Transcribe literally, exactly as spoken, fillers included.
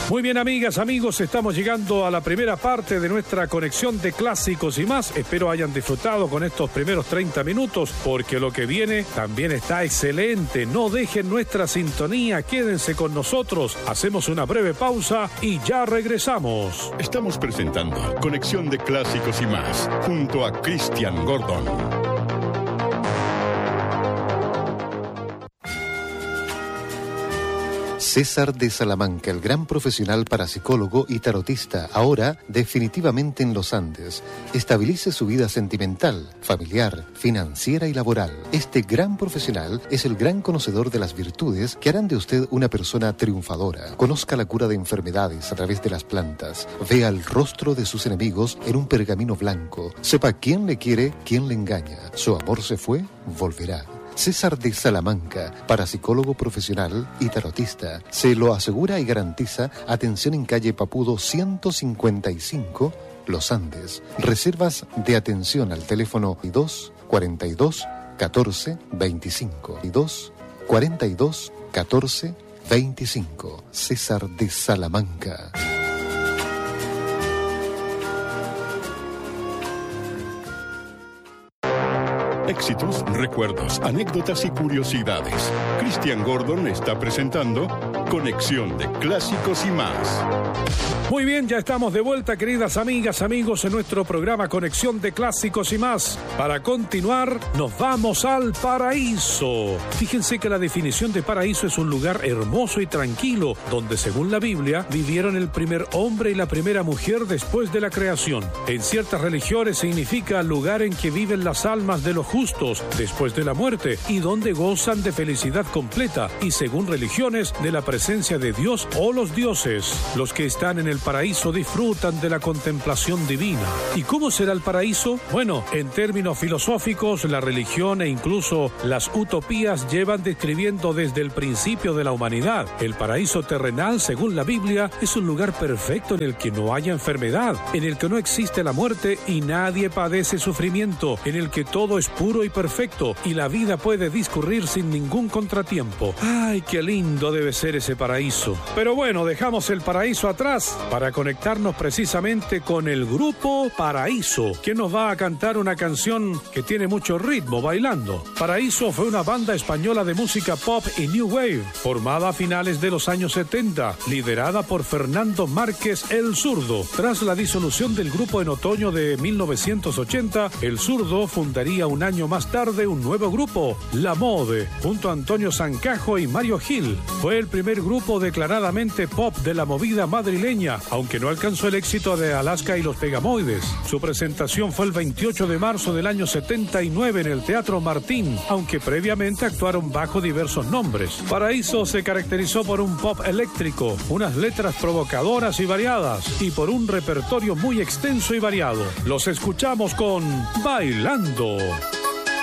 Muy bien, amigas, amigos, estamos llegando a la primera parte de nuestra conexión de clásicos y más. Espero hayan disfrutado con estos primeros treinta minutos, porque lo que viene también está excelente. No dejen nuestra sintonía, quédense con nosotros. Hacemos una breve pausa y ya regresamos. Estamos presentando Conexión de Clásicos y más, junto a Christian Gordon. César de Salamanca, el gran profesional parapsicólogo y tarotista, ahora definitivamente en los Andes. Estabilice su vida sentimental, familiar, financiera y laboral. Este gran profesional es el gran conocedor de las virtudes que harán de usted una persona triunfadora. Conozca la cura de enfermedades a través de las plantas. Vea el rostro de sus enemigos en un pergamino blanco. Sepa quién le quiere, quién le engaña. Su amor se fue, volverá. César de Salamanca, parapsicólogo profesional y tarotista, se lo asegura y garantiza atención en calle Papudo ciento cincuenta y cinco, Los Andes. Reservas de atención al teléfono dos cuarenta y dos catorce veinticinco y dos cuarenta y dos catorce veinticinco. César de Salamanca. Éxitos, recuerdos, anécdotas y curiosidades. Christian Gordon está presentando Conexión de Clásicos y más. Muy bien, ya estamos de vuelta, queridas amigas, amigos, en nuestro programa Conexión de Clásicos y más. Para continuar, nos vamos al paraíso. Fíjense que la definición de paraíso es un lugar hermoso y tranquilo, donde según la Biblia, vivieron el primer hombre y la primera mujer después de la creación. En ciertas religiones significa lugar en que viven las almas de los justos después de la muerte y donde gozan de felicidad completa, y según religiones, de la presencia de Dios o los dioses. Los que están en el paraíso disfrutan de la contemplación divina. ¿Y cómo será el paraíso? Bueno, en términos filosóficos, la religión e incluso las utopías llevan describiendo desde el principio de la humanidad. El paraíso terrenal, según la Biblia, es un lugar perfecto en el que no haya enfermedad, en el que no existe la muerte y nadie padece sufrimiento, en el que todo es puro y perfecto y la vida puede discurrir sin ningún contratiempo. ¡Ay, qué lindo debe ser ese paraíso! Pero bueno, dejamos el paraíso atrás para conectarnos precisamente con el grupo Paraíso, que nos va a cantar una canción que tiene mucho ritmo bailando. Paraíso fue una banda española de música pop y new wave, formada a finales de los años setenta, liderada por Fernando Márquez el Zurdo. Tras la disolución del grupo en otoño de mil novecientos ochenta, el Zurdo fundaría un año más tarde un nuevo grupo, La Mode, junto a Antonio Sancajo y Mario Gil. Fue el primer grupo declaradamente pop de la movida madrileña, aunque no alcanzó el éxito de Alaska y los Pegamoides. Su presentación fue el veintiocho de marzo del año setenta y nueve en el Teatro Martín, aunque previamente actuaron bajo diversos nombres. Paraíso se caracterizó por un pop eléctrico, unas letras provocadoras y variadas, y por un repertorio muy extenso y variado. Los escuchamos con Bailando.